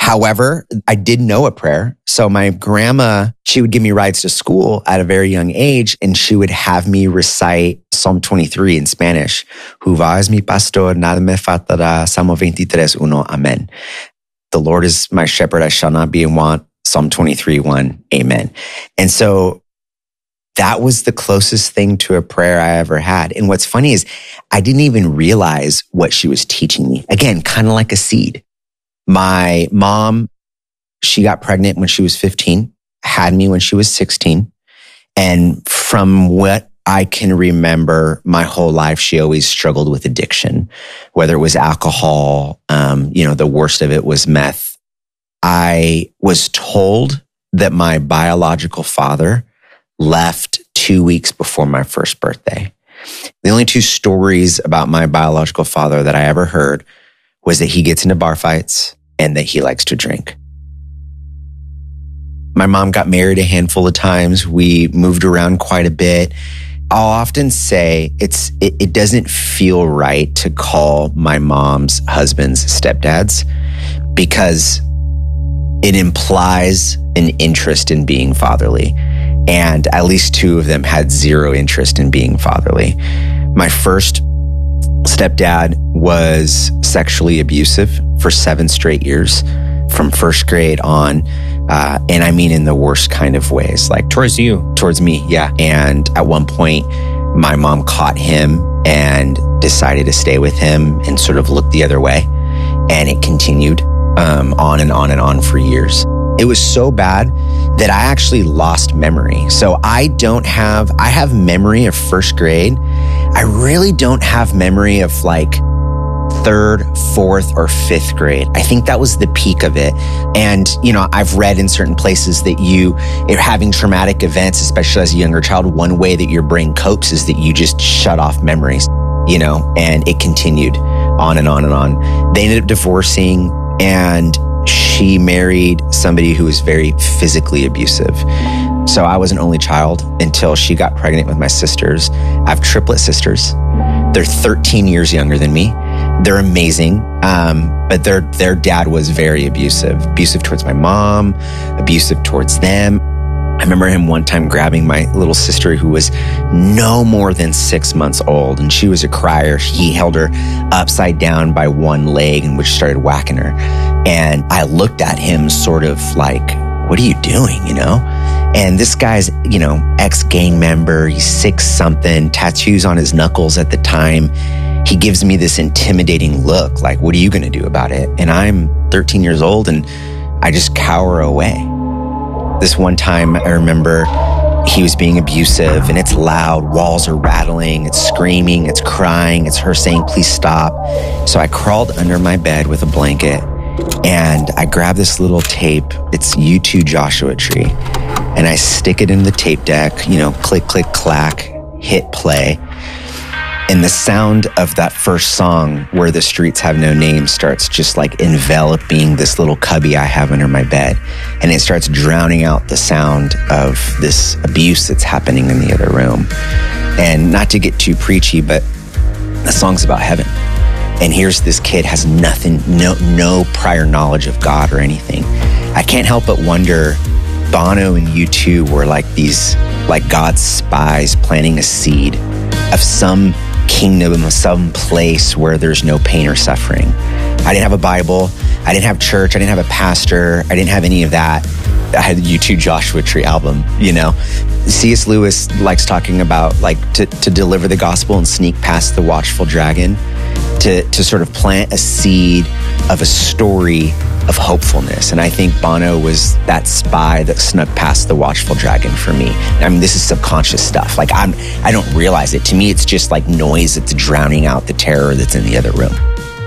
However, I did know a prayer. So my grandma, she would give me rides to school at a very young age, and she would have me recite Psalm 23 in Spanish. Jehová es mi pastor, nada me faltará. Salmo 23:1. Amen. The Lord is my shepherd, I shall not be in want. Psalm 23:1. Amen. And so that was the closest thing to a prayer I ever had. And what's funny is I didn't even realize what she was teaching me. Again, kind of like a seed. My mom, she got pregnant when she was 15, had me when she was 16. And from what I can remember my whole life, she always struggled with addiction, whether it was alcohol, the worst of it was meth. I was told that my biological father left 2 weeks before my first birthday. The only two stories about my biological father that I ever heard was that he gets into bar fights and that he likes to drink. My mom got married a handful of times. We moved around quite a bit. I'll often say it doesn't feel right to call my mom's husbands stepdads because it implies an interest in being fatherly. And at least two of them had zero interest in being fatherly. My first stepdad was sexually abusive for 7 straight years, from first grade on. And I mean in the worst kind of ways. Like towards you? Towards me, yeah. And at one point, my mom caught him and decided to stay with him and sort of look the other way. And it continued on and on and on for years. It was so bad that I actually lost memory. So I have memory of first grade. I really don't have memory of like 3rd, 4th, or 5th grade. I think that was the peak of it. And, I've read in certain places that if having traumatic events, especially as a younger child, one way that your brain copes is that you just shut off memories, and it continued on and on and on. They ended up divorcing, and she married somebody who was very physically abusive. So I was an only child until she got pregnant with my sisters. I have triplet sisters. They're 13 years younger than me. They're amazing, but their dad was very abusive towards my mom, abusive towards them. I remember him one time grabbing my little sister who was no more than 6 months old, and she was a crier. He held her upside down by one leg and which started whacking her. And I looked at him sort of like, what are you doing, And this guy's, ex-gang member, he's 6-something, tattoos on his knuckles at the time. He gives me this intimidating look, like, what are you going to do about it? And I'm 13 years old and I just cower away. This one time I remember he was being abusive and it's loud, walls are rattling, it's screaming, it's crying, it's her saying, please stop. So I crawled under my bed with a blanket and I grabbed this little tape. It's U2 Joshua Tree. And I stick it in the tape deck, click, click, clack, hit play. And the sound of that first song, Where the Streets Have No Name, starts just like enveloping this little cubby I have under my bed. And it starts drowning out the sound of this abuse that's happening in the other room. And not to get too preachy, but the song's about heaven. And here's this kid has nothing, no prior knowledge of God or anything. I can't help but wonder, Bono and U2 were like God's spies planting a seed of some kingdom, of some place where there's no pain or suffering. I didn't have a Bible. I didn't have church. I didn't have a pastor. I didn't have any of that. I had the U2 Joshua Tree album, C.S. Lewis likes talking about like to deliver the gospel and sneak past the watchful dragon, to sort of plant a seed of a story of hopefulness. And I think Bono was that spy that snuck past the watchful dragon for me. I mean, this is subconscious stuff. Like I don't realize it. To me, it's just like noise that's drowning out the terror that's in the other room.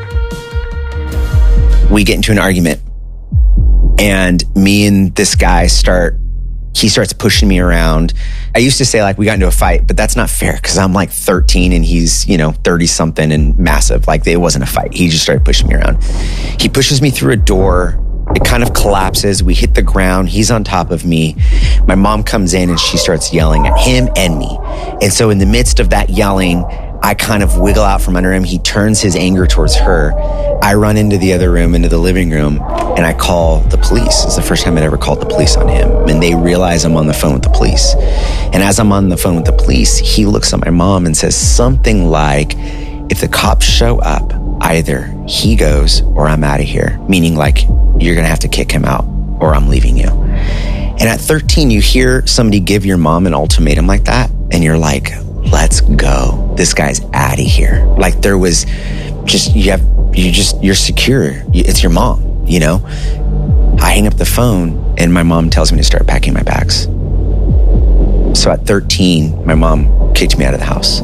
We get into an argument and me and this guy he starts pushing me around. I used to say like we got into a fight, but that's not fair because I'm like 13 and he's, 30 something and massive. Like it wasn't a fight. He just started pushing me around. He pushes me through a door. It kind of collapses. We hit the ground. He's on top of me. My mom comes in and she starts yelling at him and me. And so in the midst of that yelling, I kind of wiggle out from under him. He turns his anger towards her. I run into the other room, into the living room, and I call the police. It's the first time I'd ever called the police on him. And they realize I'm on the phone with the police. And as I'm on the phone with the police, he looks at my mom and says something like, if the cops show up, either he goes or I'm out of here. Meaning like, you're going to have to kick him out or I'm leaving you. And at 13, you hear somebody give your mom an ultimatum like that. And you're like, let's go. This guy's out of here. Like there was just, you're secure. It's your mom, you know? I hang up the phone and my mom tells me to start packing my bags. So at 13, my mom kicked me out of the house.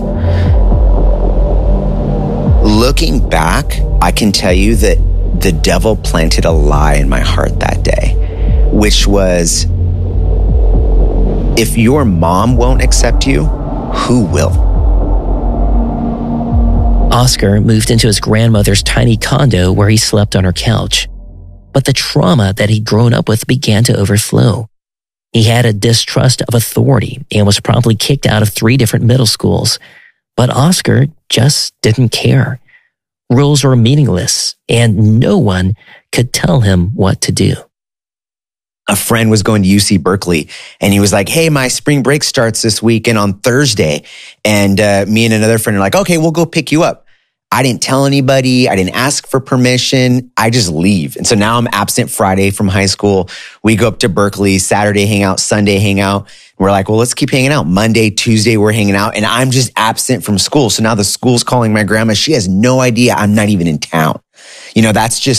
Looking back, I can tell you that the devil planted a lie in my heart that day, which was, if your mom won't accept you, who will? Oscar moved into his grandmother's tiny condo where he slept on her couch. But the trauma that he'd grown up with began to overflow. He had a distrust of authority and was promptly kicked out of 3 different middle schools. But Oscar just didn't care. Rules were meaningless, and no one could tell him what to do. A friend was going to UC Berkeley, and he was like, hey, my spring break starts this weekend on Thursday. And me and another friend are like, okay, we'll go pick you up. I didn't tell anybody. I didn't ask for permission. I just leave. And so now I'm absent Friday from high school. We go up to Berkeley, Saturday hang out, Sunday hang out. We're like, well, let's keep hanging out. Monday, Tuesday, we're hanging out. And I'm just absent from school. So now the school's calling my grandma. She has no idea I'm not even in town. You know,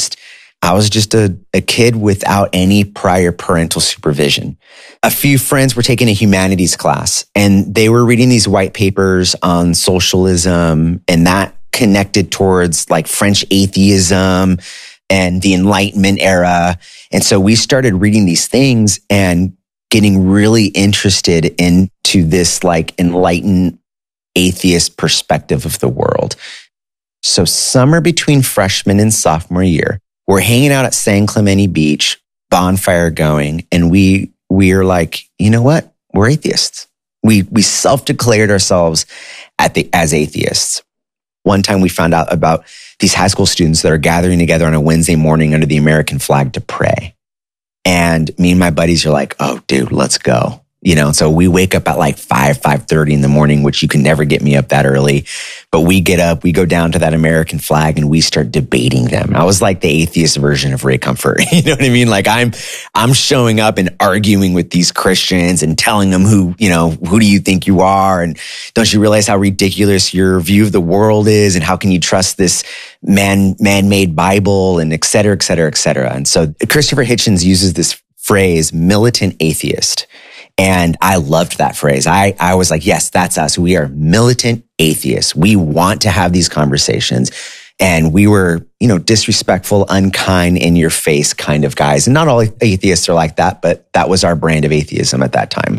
I was just a kid without any prior parental supervision. A few friends were taking a humanities class and they were reading these white papers on socialism, and that connected towards like French atheism and the Enlightenment era. And so we started reading these things and getting really interested into this like enlightened atheist perspective of the world. So summer between freshman and sophomore year, we're hanging out at San Clemente Beach, bonfire going, and we are like, you know what? We're atheists. We self-declared ourselves as atheists. One time we found out about these high school students that are gathering together on a Wednesday morning under the American flag to pray. And me and my buddies are like, oh, dude, let's go. You know, so we wake up at like 5:30 in the morning, which you can never get me up that early. But we get up, we go down to that American flag and we start debating them. I was like the atheist version of Ray Comfort. You know what I mean? Like I'm showing up and arguing with these Christians and telling them who do you think you are? And don't you realize how ridiculous your view of the world is? And how can you trust this man-made Bible, and et cetera, et cetera, et cetera. And so Christopher Hitchens uses this phrase, militant atheist. And I loved that phrase. I was like, yes, that's us. We are militant atheists. We want to have these conversations. And we were, disrespectful, unkind, in your face kind of guys. And not all atheists are like that, but that was our brand of atheism at that time.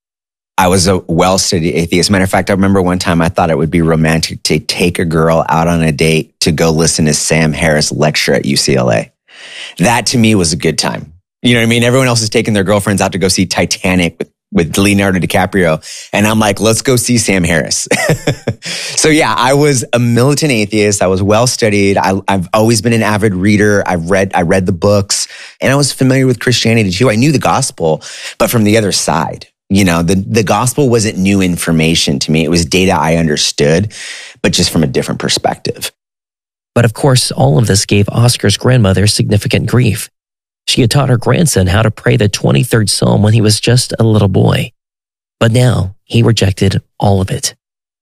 I was a well-studied atheist. Matter of fact, I remember one time I thought it would be romantic to take a girl out on a date to go listen to Sam Harris lecture at UCLA. That to me was a good time. You know what I mean? Everyone else is taking their girlfriends out to go see Titanic with Leonardo DiCaprio. And I'm like, let's go see Sam Harris. So yeah, I was a militant atheist. I was well-studied. I've always been an avid reader. I read the books, and I was familiar with Christianity too. I knew the gospel, but from the other side. The gospel wasn't new information to me. It was data I understood, but just from a different perspective. But of course, all of this gave Oscar's grandmother significant grief. She had taught her grandson how to pray the 23rd Psalm when he was just a little boy. But now he rejected all of it.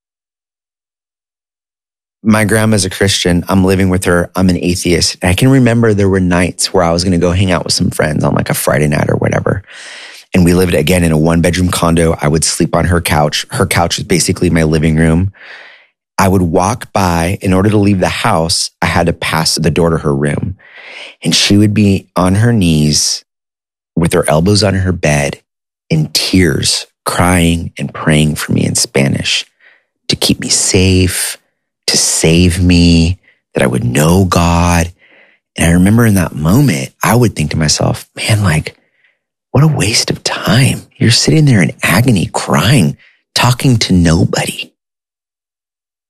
My grandma's a Christian. I'm living with her. I'm an atheist. And I can remember there were nights where I was going to go hang out with some friends on like a Friday night or whatever. And we lived again in a 1-bedroom condo. I would sleep on her couch. Her couch was basically my living room. I would walk by. In order to leave the house, I had to pass the door to her room. And she would be on her knees with her elbows on her bed in tears, crying and praying for me in Spanish to keep me safe, to save me, that I would know God. And I remember in that moment, I would think to myself, man, like, what a waste of time. You're sitting there in agony, crying, talking to nobody.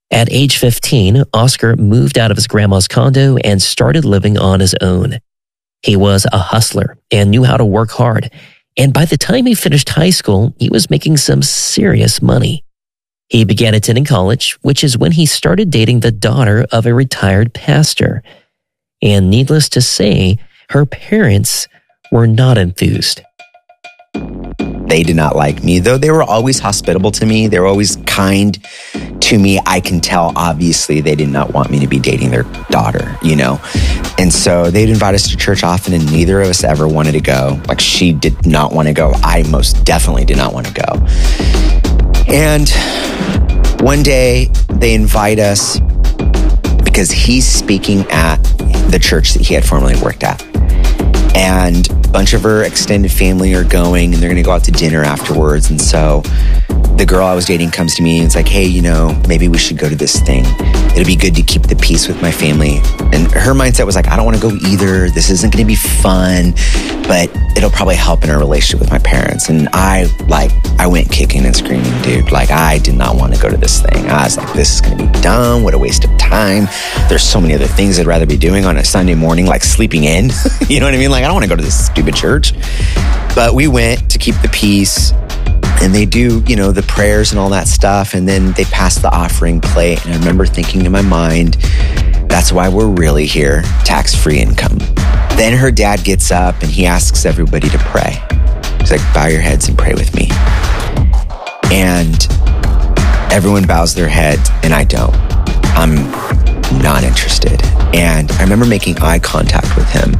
At age 15, Oscar moved out of his grandma's condo and started living on his own. He was a hustler and knew how to work hard, and by the time he finished high school, he was making some serious money. He began attending college, which is when he started dating the daughter of a retired pastor. And needless to say, her parents were not enthused. They did not like me, though they were always hospitable to me. They were always kind to me. I can tell, obviously, they did not want me to be dating their daughter, you know? And so they'd invite us to church often, and neither of us ever wanted to go. Like, she did not want to go. I most definitely did not want to go. And one day they invite us because he's speaking at the church that he had formerly worked at. And a bunch of her extended family are going, and they're going to go out to dinner afterwards. And so the girl I was dating comes to me and it's like, hey, you know, maybe we should go to this thing. It'll be good to keep the peace with my family. And her mindset was like, I don't want to go either. This isn't going to be fun, but it'll probably help in our relationship with my parents. And I went kicking and screaming, dude. Like, I did not want to go to this thing. I was like, this is going to be dumb. What a waste of time. There's so many other things I'd rather be doing on a Sunday morning, like sleeping in. You know what I mean? Like, I don't want to go to this stupid church. But we went to keep the peace. And they do, you know, the prayers and all that stuff. And then they pass the offering plate. And I remember thinking in my mind, that's why we're really here, tax-free income. Then her dad gets up and he asks everybody to pray. He's like, bow your heads and pray with me. And everyone bows their heads and I don't. I'm not interested. And I remember making eye contact with him.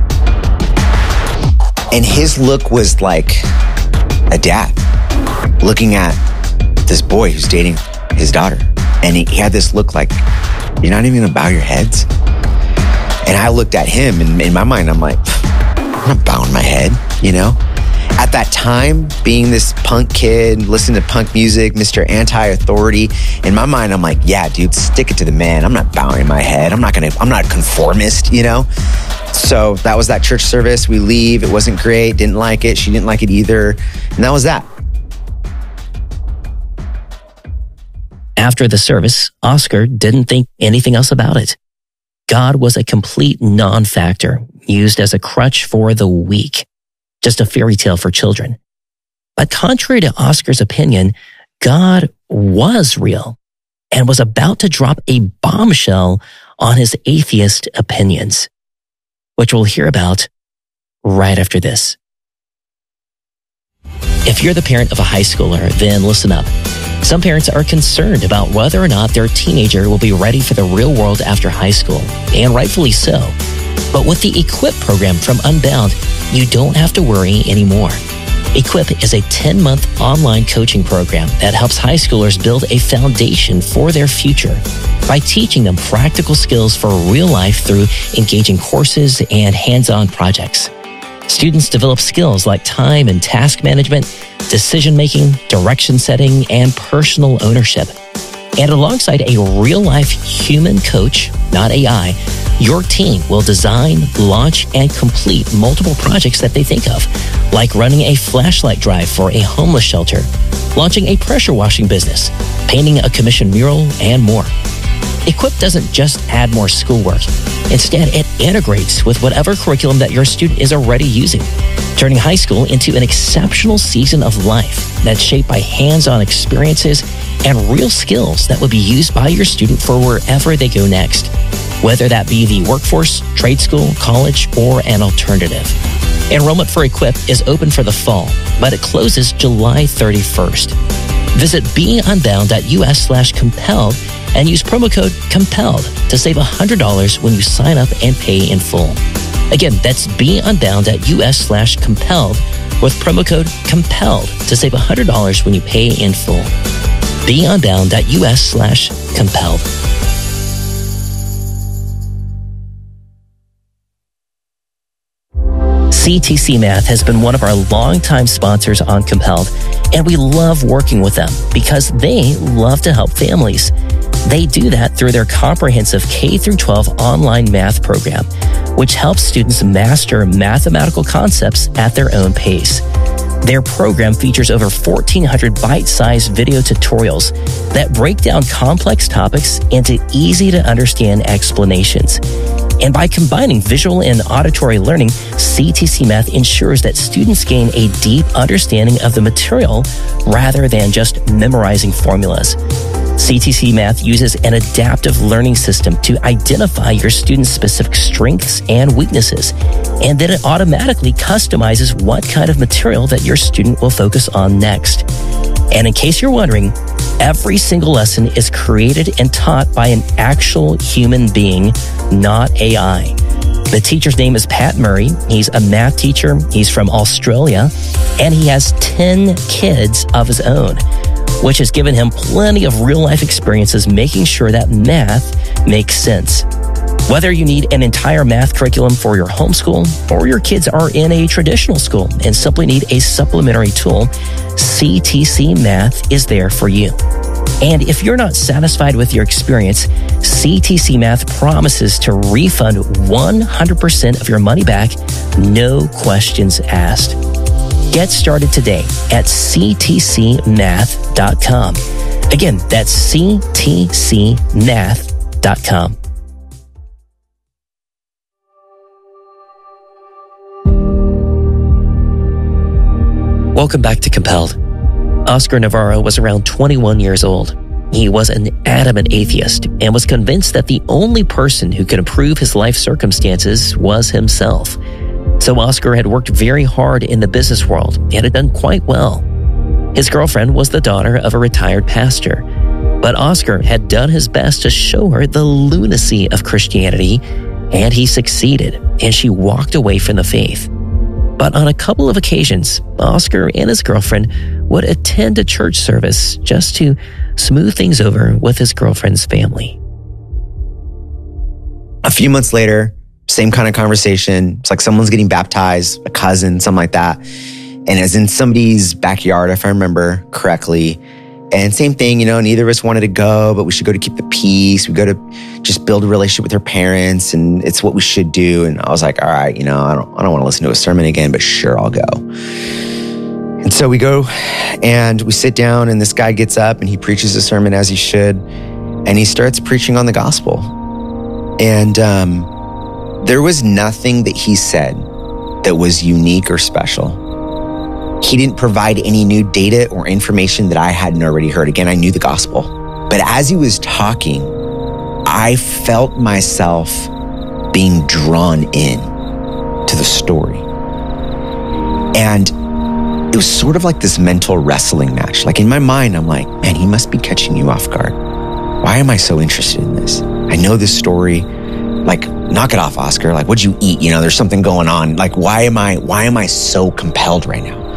And his look was like a dad looking at this boy who's dating his daughter. And he had this look like, you're not even gonna bow your heads? And I looked at him and in my mind, I'm like, I'm not bowing my head, you know? At that time, being this punk kid, listening to punk music, Mr. Anti-Authority, in my mind, I'm like, yeah, dude, stick it to the man. I'm not bowing my head. I'm not a conformist, you know? So that was that church service. We leave. It wasn't great. Didn't like it. She didn't like it either. And that was that. After the service, Oscar didn't think anything else about it. God was a complete non-factor, used as a crutch for the weak, just a fairy tale for children. But contrary to Oscar's opinion, God was real and was about to drop a bombshell on his atheist opinions, which we'll hear about right after this. If you're the parent of a high schooler, then listen up. Some parents are concerned about whether or not their teenager will be ready for the real world after high school, and rightfully so. But with the Equip program from Unbound, you don't have to worry anymore. Equip is a 10-month online coaching program that helps high schoolers build a foundation for their future by teaching them practical skills for real life through engaging courses and hands-on projects. Students develop skills like time and task management, decision-making, direction setting, and personal ownership. And alongside a real-life human coach, not AI, your team will design, launch, and complete multiple projects that they think of, like running a flashlight drive for a homeless shelter, launching a pressure washing business, painting a commissioned mural, and more. Equip doesn't just add more schoolwork. Instead, it integrates with whatever curriculum that your student is already using, turning high school into an exceptional season of life that's shaped by hands-on experiences and real skills that will be used by your student for wherever they go next, whether that be the workforce, trade school, college, or an alternative. Enrollment for Equip is open for the fall, but it closes July 31st. Visit beunbound.us/compelled and use promo code COMPELLED to save $100 when you sign up and pay in full. Again, that's beunbound.us/compelled with promo code COMPELLED to save $100 when you pay in full. beunbound.us/compelled. CTC Math has been one of our longtime sponsors on Compelled, and we love working with them because they love to help families. They do that through their comprehensive K-12 online math program, which helps students master mathematical concepts at their own pace. Their program features over 1,400 bite-sized video tutorials that break down complex topics into easy-to-understand explanations. And by combining visual and auditory learning, CTC Math ensures that students gain a deep understanding of the material rather than just memorizing formulas. CTC Math uses an adaptive learning system to identify your students' specific strengths and weaknesses, and then it automatically customizes what kind of material that your student will focus on next. And in case you're wondering, every single lesson is created and taught by an actual human being, not AI. The teacher's name is Pat Murray. He's a math teacher. He's from Australia, and he has 10 kids of his own, which has given him plenty of real-life experiences making sure that math makes sense. Whether you need an entire math curriculum for your homeschool or your kids are in a traditional school and simply need a supplementary tool, CTC Math is there for you. And if you're not satisfied with your experience, CTC Math promises to refund 100% of your money back, no questions asked. Get started today at ctcmath.com. Again, that's ctcmath.com. Welcome back to Compelled. Oscar Navarro was around 21 years old. He was an adamant atheist and was convinced that the only person who could improve his life circumstances was himself. So Oscar had worked very hard in the business world and had done quite well. His girlfriend was the daughter of a retired pastor, but Oscar had done his best to show her the lunacy of Christianity, and he succeeded, and she walked away from the faith. But on a couple of occasions, Oscar and his girlfriend would attend a church service just to smooth things over with his girlfriend's family. A few months later, same kind of conversation. It's like someone's getting baptized, a cousin, something like that. And it's in somebody's backyard, if I remember correctly. And same thing, neither of us wanted to go, but we should go to keep the peace. We go to just build a relationship with our parents, and it's what we should do. And I was like, all right, I don't want to listen to a sermon again, but sure, I'll go. And so we go and we sit down, and this guy gets up and he preaches a sermon as he should. And he starts preaching on the gospel. And there was nothing that he said that was unique or special. He didn't provide any new data or information that I hadn't already heard. Again, I knew the gospel. But as he was talking, I felt myself being drawn in to the story. And it was sort of like this mental wrestling match. Like in my mind, I'm like, man, he must be catching you off guard. Why am I so interested in this? I know this story. Like, knock it off, Oscar. Like, what'd you eat? There's something going on. Like, why am I so compelled right now?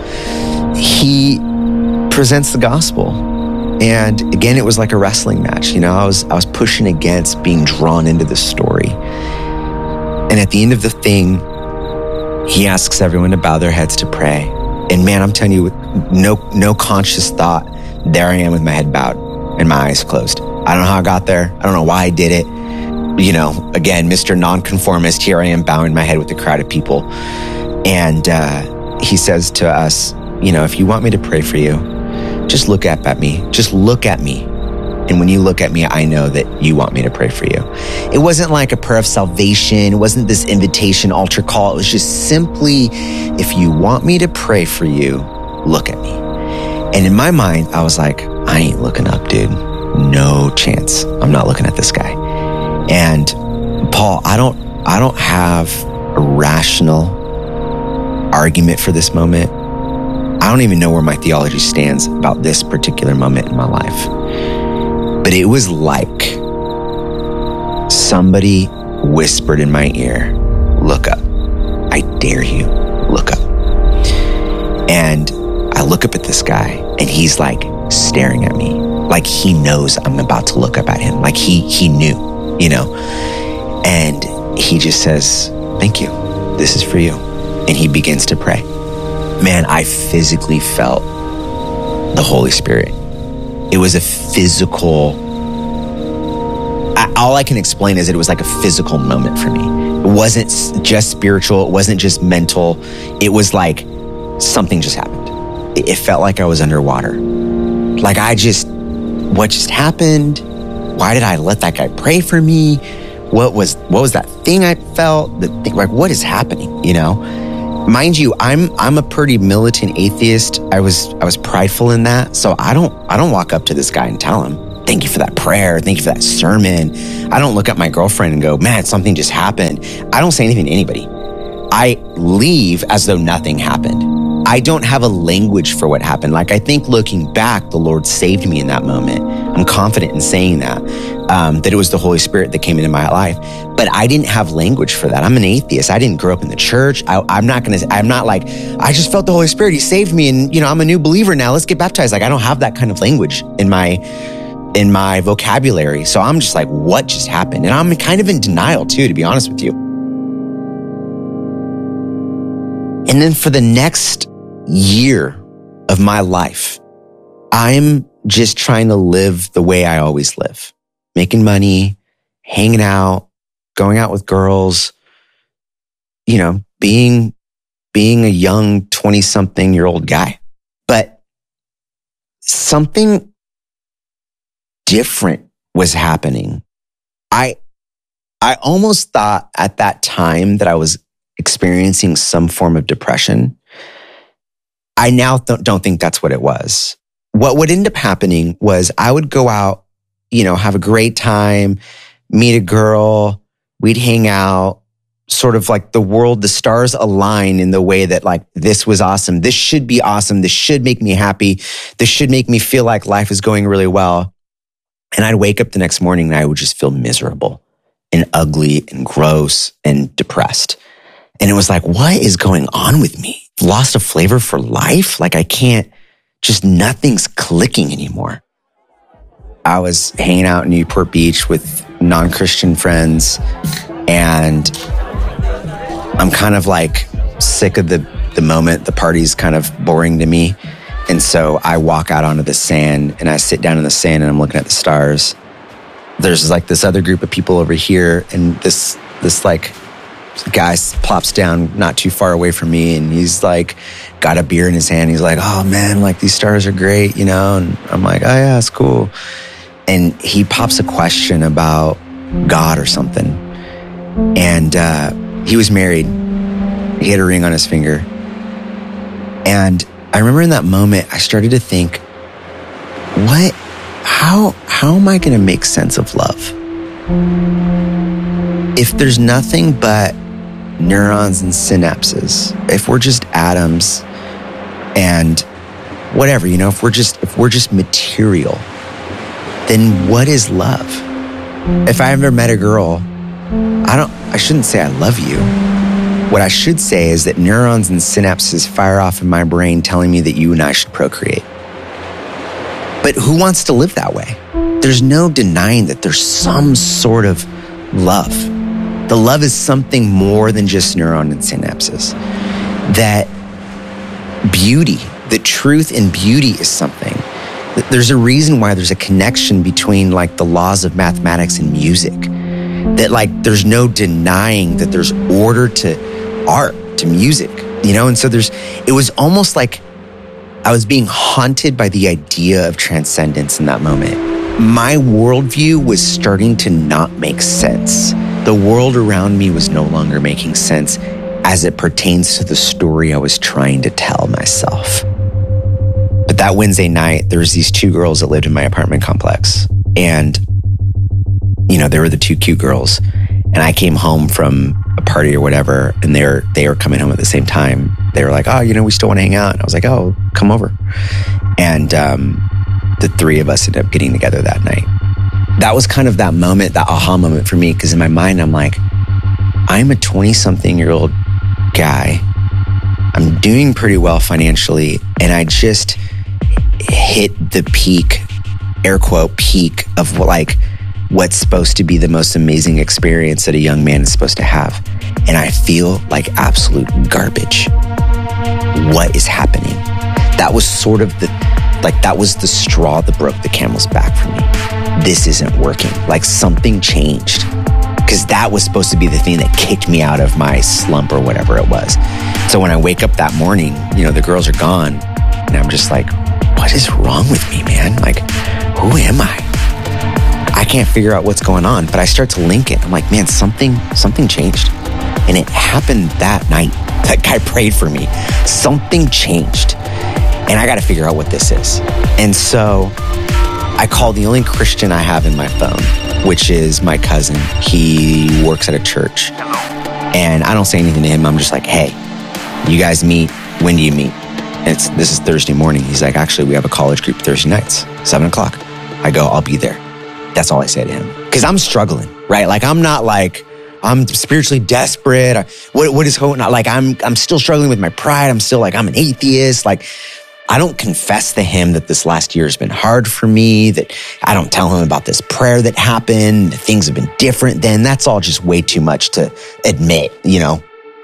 He presents the gospel. And again, it was like a wrestling match. I was pushing against being drawn into this story. And at the end of the thing, he asks everyone to bow their heads to pray. And man, I'm telling you, with no conscious thought, there I am with my head bowed and my eyes closed. I don't know how I got there. I don't know why I did it. Again, Mr. Nonconformist, here I am bowing my head with a crowd of people. And he says to us, if you want me to pray for you, just look up at me. Just look at me. And when you look at me, I know that you want me to pray for you. It wasn't like a prayer of salvation. It wasn't this invitation altar call. It was just simply, if you want me to pray for you, look at me. And in my mind, I was like, I ain't looking up, dude. No chance. I'm not looking at this guy. And Paul, I don't have a rational argument for this moment. I don't even know where my theology stands about this particular moment in my life. But it was like somebody whispered in my ear, look up. I dare you, look up. And I look up at this guy and he's like staring at me. Like he knows I'm about to look up at him. Like he knew, And he just says, thank you. This is for you. And he begins to pray. Man, I physically felt the Holy Spirit. It was a physical, all I can explain is that it was like a physical moment for me. It wasn't just spiritual. It wasn't just mental. It was like something just happened. it felt like I was underwater. Like what just happened? Why did I let that guy pray for me? What was that thing I felt? Like, what is happening? You know, mind you, I'm a pretty militant atheist. I was prideful in that, so I don't walk up to this guy and tell him, "Thank you for that prayer. Thank you for that sermon." I don't look at my girlfriend and go, "Man, something just happened." I don't say anything to anybody. I leave as though nothing happened. I don't have a language for what happened. Like, I think looking back, the Lord saved me in that moment. I'm confident in saying that it was the Holy Spirit that came into my life. But I didn't have language for that. I'm an atheist. I didn't grow up in the church. I'm not like, I just felt the Holy Spirit. He saved me. And, you know, I'm a new believer now. Let's get baptized. Like, I don't have that kind of language in my vocabulary. So I'm just like, what just happened? And I'm kind of in denial too, to be honest with you. And then for the next year of my life, I'm just trying to live the way I always live, making money, hanging out, going out with girls, you know, being a young 20-something-year-old guy. But something different was happening. I almost thought at that time that I was experiencing some form of depression. I now don't think that's what it was. What would end up happening was I would go out, you know, have a great time, meet a girl, we'd hang out, sort of like the stars align in the way that, like, this was awesome. This should be awesome. This should make me happy. This should make me feel like life is going really well. And I'd wake up the next morning and I would just feel miserable and ugly and gross and depressed. And it was like, what is going on with me? Lost a flavor for life? Like, nothing's clicking anymore. I was hanging out in Newport Beach with non-Christian friends, and I'm kind of like sick of the moment. The party's kind of boring to me. And so I walk out onto the sand and I sit down in the sand and I'm looking at the stars. There's like this other group of people over here, and this like guy plops down not too far away from me, and he's like got a beer in his hand. He's like, "Oh man, like these stars are great, you know?" And I'm like, "Oh yeah, it's cool." And he pops a question about God or something. And he was married. He had a ring on his finger. And I remember in that moment, I started to think, how am I going to make sense of love? If there's nothing but neurons and synapses, if we're just atoms and whatever, you know, if we're just material, then what is love? If I ever met a girl, I shouldn't say I love you. What I should say is that neurons and synapses fire off in my brain telling me that you and I should procreate. But who wants to live that way? There's no denying that there's some sort of love. The love is something more than just neuron and synapses. That beauty, the truth in beauty is something. There's a reason why there's a connection between like the laws of mathematics and music. That like there's no denying that there's order to art, to music, you know? And so it was almost like I was being haunted by the idea of transcendence in that moment. My worldview was starting to not make sense. The world around me was no longer making sense as it pertains to the story I was trying to tell myself. But that Wednesday night, there was these two girls that lived in my apartment complex. And, you know, they were the two cute girls. And I came home from a party or whatever, and they were coming home at the same time. They were like, "Oh, you know, we still want to hang out." And I was like, "Oh, come over." And the three of us ended up getting together that night. That was kind of that moment, that aha moment for me, because in my mind, I'm like, I'm a 20-something-year-old guy. I'm doing pretty well financially, and I just hit the peak, air quote, peak of like what's supposed to be the most amazing experience that a young man is supposed to have. And I feel like absolute garbage. What is happening? That was sort of that was the straw that broke the camel's back for me. This isn't working. Like something changed. Because that was supposed to be the thing that kicked me out of my slump or whatever it was. So when I wake up that morning, you know, the girls are gone. And I'm just like, what is wrong with me, man? Like, who am I? I can't figure out what's going on, but I start to link it. I'm like, man, something changed. And it happened that night. That guy prayed for me. Something changed. And I got to figure out what this is. And so I call the only Christian I have in my phone, which is my cousin. He works at a church. And I don't say anything to him. I'm just like, hey, you guys meet. When do you meet? This is Thursday morning. He's like, actually, we have a college group Thursday nights, 7:00. I go, I'll be there. That's all I say to him. Because I'm struggling, right? Like, I'm not like, I'm spiritually desperate. What is hope? Not like, I'm still struggling with my pride. I'm still like, I'm an atheist. Like, I don't confess to him that this last year has been hard for me, that I don't tell him about this prayer that happened, that things have been different then. That's all just way too much to admit, you know?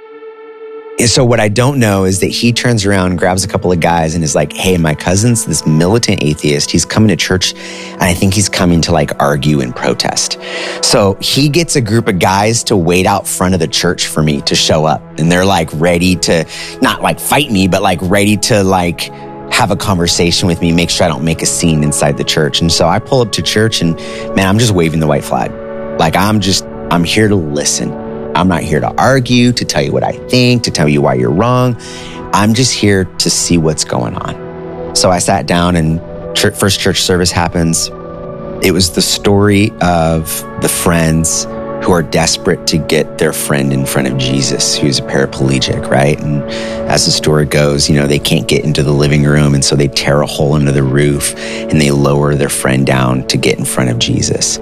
And so what I don't know is that he turns around, grabs a couple of guys and is like, hey, my cousin's this militant atheist. He's coming to church and I think he's coming to like argue and protest. So he gets a group of guys to wait out front of the church for me to show up. And they're like ready to not like fight me, but like ready to like have a conversation with me, make sure I don't make a scene inside the church. And so I pull up to church and man, I'm just waving the white flag. Like I'm here to listen. I'm not here to argue, to tell you what I think, to tell you why you're wrong. I'm just here to see what's going on. So I sat down and first church service happens. It was the story of the friends who are desperate to get their friend in front of Jesus, who's a paraplegic, right? And as the story goes, you know, they can't get into the living room. And so they tear a hole into the roof and they lower their friend down to get in front of Jesus.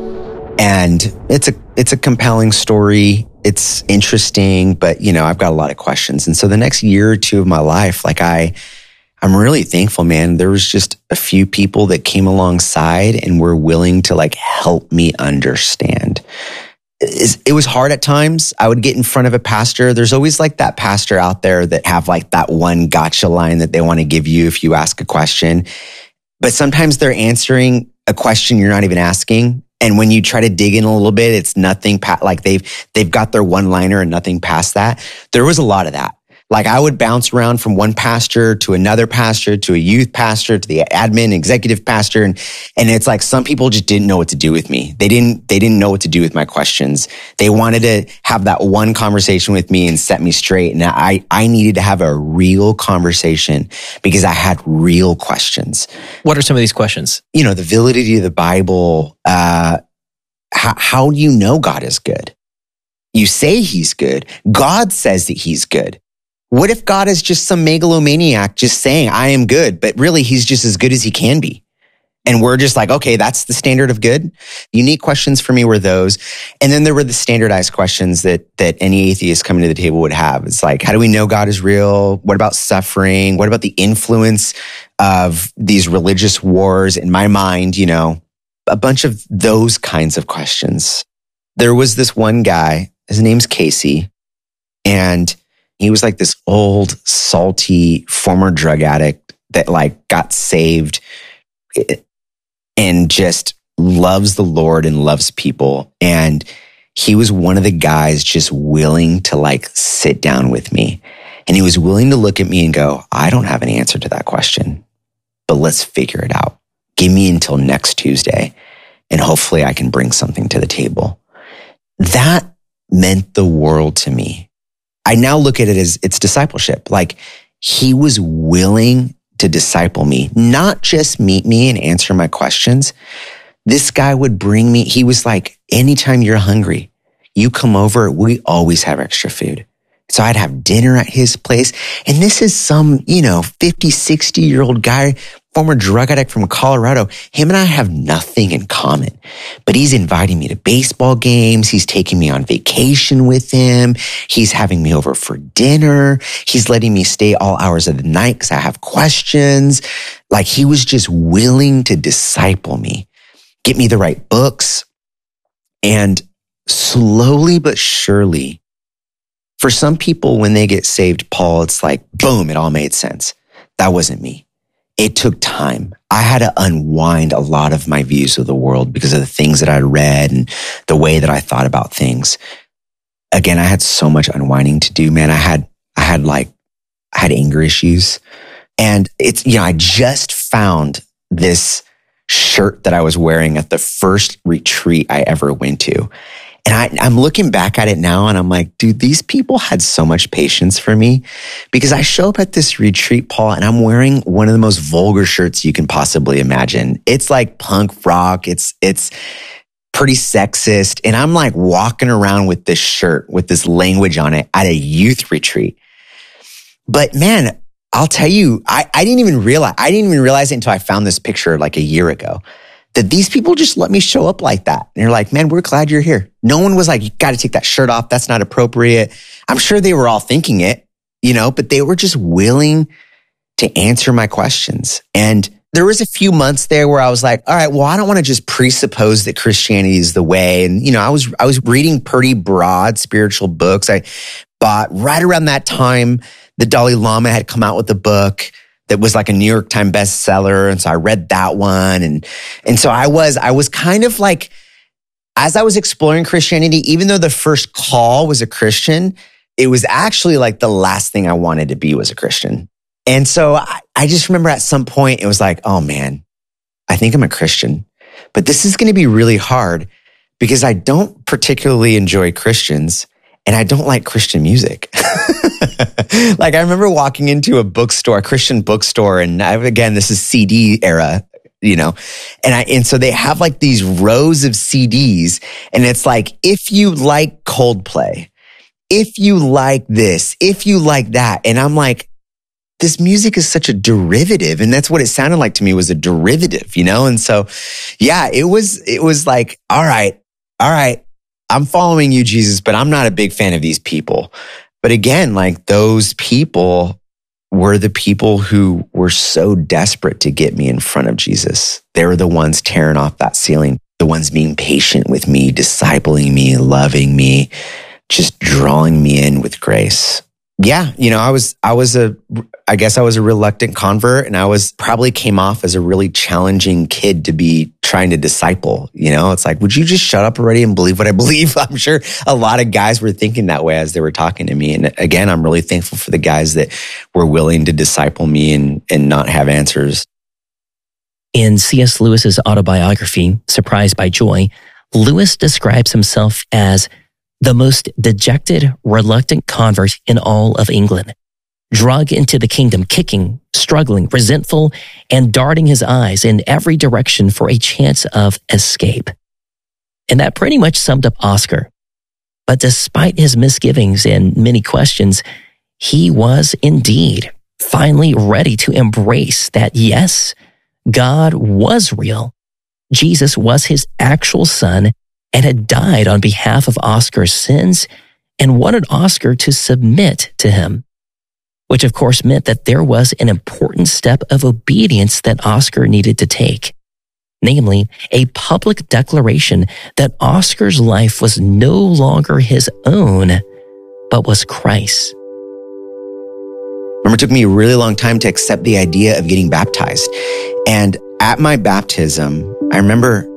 And it's a compelling story. It's interesting, but you know, I've got a lot of questions. And so the next year or two of my life, like I'm really thankful, man. There was just a few people that came alongside and were willing to like help me understand. It was hard at times. I would get in front of a pastor. There's always like that pastor out there that have like that one gotcha line that they want to give you if you ask a question. But sometimes they're answering a question you're not even asking. And when you try to dig in a little bit, it's nothing like they've got their one liner and nothing past that. There was a lot of that. Like I would bounce around from one pastor to another pastor, to a youth pastor, to the admin, executive pastor. And it's like some people just didn't know what to do with me. They didn't know what to do with my questions. They wanted to have that one conversation with me and set me straight. And I needed to have a real conversation because I had real questions. What are some of these questions? You know, the validity of the Bible. How do you know God is good? You say he's good. God says that he's good. What if God is just some megalomaniac just saying, I am good, but really he's just as good as he can be? And we're just like, okay, that's the standard of good. Unique questions for me were those. And then there were the standardized questions that any atheist coming to the table would have. It's like, how do we know God is real? What about suffering? What about the influence of these religious wars? In my mind, you know, a bunch of those kinds of questions. There was this one guy, his name's Casey, and he was like this old, salty, former drug addict that like got saved and just loves the Lord and loves people. And he was one of the guys just willing to like sit down with me. And he was willing to look at me and go, I don't have an answer to that question, but let's figure it out. Give me until next Tuesday and hopefully I can bring something to the table. That meant the world to me. I now look at it as it's discipleship. Like he was willing to disciple me, not just meet me and answer my questions. This guy would bring me, he was like, anytime you're hungry, you come over, we always have extra food. So I'd have dinner at his place. And this is some, 50, 60-year-old guy, former drug addict from Colorado. Him and I have nothing in common, but he's inviting me to baseball games. He's taking me on vacation with him. He's having me over for dinner. He's letting me stay all hours of the night because I have questions. Like he was just willing to disciple me, get me the right books. And slowly but surely, for some people, when they get saved, Paul, it's like, boom, it all made sense. That wasn't me. It took time. I had to unwind a lot of my views of the world because of the things that I read and the way that I thought about things. Again, I had so much unwinding to do, man. I had anger issues And it's, I just found this shirt that I was wearing at the first retreat I ever went to. And I'm looking back at it now and I'm like, dude, these people had so much patience for me, because I show up at this retreat, Paul, and I'm wearing one of the most vulgar shirts you can possibly imagine. It's like punk rock. It's pretty sexist. And I'm like walking around with this shirt with this language on it at a youth retreat. But man, I'll tell you, I didn't even realize it until I found this picture like a year ago, that these people just let me show up like that. And they're like, man, we're glad you're here. No one was like, you got to take that shirt off. That's not appropriate. I'm sure they were all thinking it, but they were just willing to answer my questions. And there was a few months there where I was like, all right, well, I don't want to just presuppose that Christianity is the way. And, I was reading pretty broad spiritual books. I bought right around that time, the Dalai Lama had come out with a book that was like a New York Times bestseller. And so I read that one. And so I was kind of like, as I was exploring Christianity, even though the first call was a Christian, it was actually like the last thing I wanted to be was a Christian. And so I just remember at some point, it was like, oh man, I think I'm a Christian, but this is going to be really hard because I don't particularly enjoy Christians and I don't like Christian music. Like I remember walking into a Christian bookstore, and again, this is CD era, and so they have like these rows of CDs, and it's like, if you like Coldplay, if you like this, if you like that, and I'm like, this music is such a derivative, and that's what it sounded like to me, was a derivative, and so, yeah, it was like, all right, I'm following you, Jesus, but I'm not a big fan of these people. But again, like those people were the people who were so desperate to get me in front of Jesus. They were the ones tearing off that ceiling, the ones being patient with me, discipling me, loving me, just drawing me in with grace. Yeah, I guess I was a reluctant convert, and I probably came off as a really challenging kid to be trying to disciple. It's like, would you just shut up already and believe what I believe? I'm sure a lot of guys were thinking that way as they were talking to me. And again, I'm really thankful for the guys that were willing to disciple me and not have answers. In C.S. Lewis's autobiography, Surprised by Joy, Lewis describes himself as the most dejected, reluctant convert in all of England, drug into the kingdom, kicking, struggling, resentful, and darting his eyes in every direction for a chance of escape. And that pretty much summed up Oscar. But despite his misgivings and many questions, he was indeed finally ready to embrace that, yes, God was real. Jesus was his actual son and had died on behalf of Oscar's sins and wanted Oscar to submit to him, which of course meant that there was an important step of obedience that Oscar needed to take, namely a public declaration that Oscar's life was no longer his own, but was Christ's. Remember, it took me a really long time to accept the idea of getting baptized. And at my baptism, I remember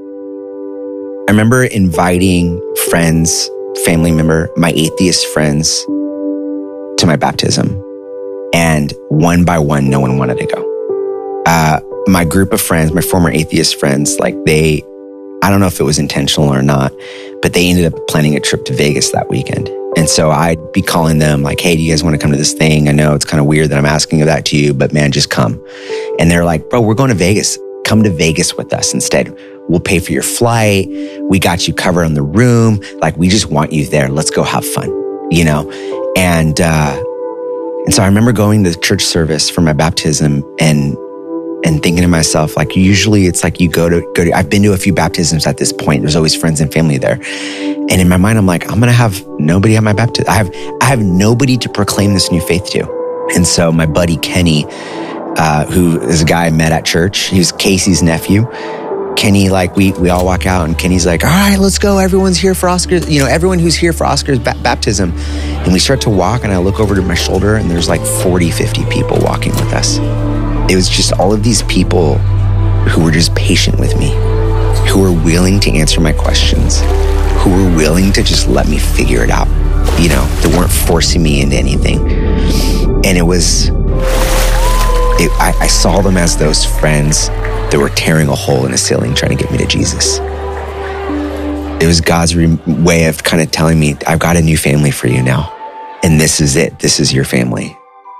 inviting friends, family member, my atheist friends to my baptism. And one by one, no one wanted to go. My group of friends, my former atheist friends, I don't know if it was intentional or not, but they ended up planning a trip to Vegas that weekend. And so I'd be calling them like, hey, do you guys want to come to this thing? I know it's kind of weird that I'm asking that to you, but man, just come. And they're like, bro, we're going to Vegas. Come to Vegas with us instead. We'll pay for your flight. We got you covered on the room. Like, we just want you there. Let's go have fun, And so I remember going to the church service for my baptism and thinking to myself, like, usually it's like you go to, I've been to a few baptisms at this point. There's always friends and family there. And in my mind, I'm like, I'm going to have nobody at my baptism. I have nobody to proclaim this new faith to. And so my buddy Kenny, who is a guy I met at church, he was Casey's nephew. Kenny, we all walk out and Kenny's like, all right, let's go. Everyone's here for Oscar. Everyone who's here for Oscar's baptism. And we start to walk and I look over to my shoulder and there's like 40, 50 people walking with us. It was just all of these people who were just patient with me, who were willing to answer my questions, who were willing to just let me figure it out. They weren't forcing me into anything. And it was I saw them as those friends that were tearing a hole in the ceiling trying to get me to Jesus. It was God's way of kind of telling me, I've got a new family for you now. And this is it. This is your family.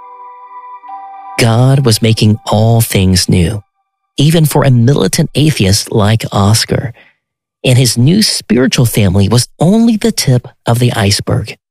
God was making all things new, even for a militant atheist like Oscar. And his new spiritual family was only the tip of the iceberg.